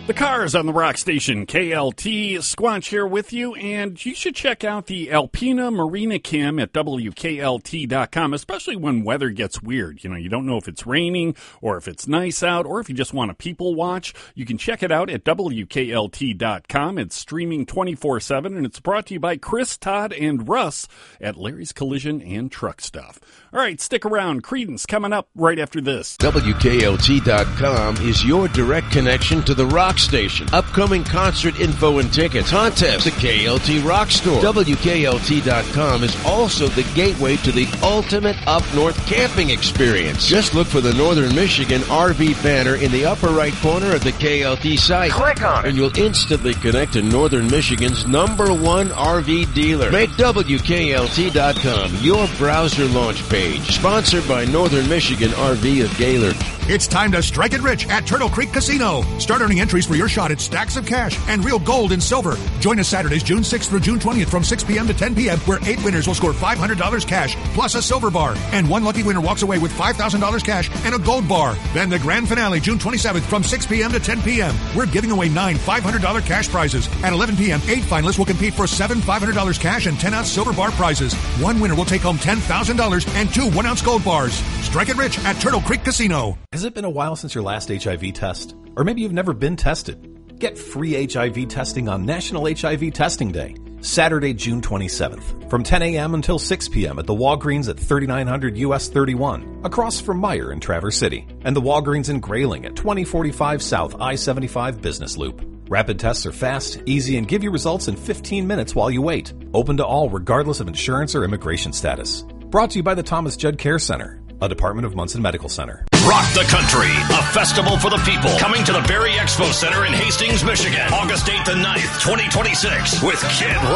The Cars on the Rock Station, KLT. Squanch here with you, and you should check out the Alpina Marina Cam at WKLT.com, especially when weather gets weird. You know, you don't know if it's raining or if it's nice out or if you just want to people watch. You can check it out at WKLT.com. It's streaming 24/7, and it's brought to you by Chris, Todd, and Russ at Larry's Collision and Truck Stuff. All right, stick around. Creedence coming up right after this. WKLT.com is your direct connection to the Rock Station. Upcoming concert info and tickets, contests, the KLT Rock Store. WKLT.com is also the gateway to the ultimate up-north camping experience. Just look for the Northern Michigan RV banner in the upper right corner of the KLT site. Click on it, and you'll instantly connect to Northern Michigan's #1 RV dealer. Make WKLT.com your browser launch page. Sponsored by Northern Michigan RV of Gaylord. It's time to strike it rich at Turtle Creek Casino. Start earning entries for your shot at stacks of cash and real gold and silver. Join us Saturdays, June 6th through June 20th from 6 p.m. to 10 p.m., where 8 winners will score $500 cash plus a silver bar. And one lucky winner walks away with $5,000 cash and a gold bar. Then the grand finale, June 27th from 6 p.m. to 10 p.m. We're giving away 9 $500 cash prizes. At 11 p.m., 8 finalists will compete for 7 $500 cash and 10-ounce silver bar prizes. One winner will take home $10,000 and 2 1-ounce gold bars. Strike it rich at Turtle Creek Casino. Has it been a while since your last HIV test? Or maybe you've never been tested? Get free HIV testing on National HIV Testing Day, Saturday, June 27th, from 10 a.m. until 6 p.m. at the Walgreens at 3900 US 31, across from Meijer in Traverse City, and the Walgreens in Grayling at 2045 South I-75 Business Loop. Rapid tests are fast, easy, and give you results in 15 minutes while you wait. Open to all regardless of insurance or immigration status. Brought to you by the Thomas Judd Care Center, a Department of Munson Medical Center. Rock the Country, a festival for the people, coming to the Berry Expo Center in Hastings, Michigan, August 8th and 9th, 2026, with Kid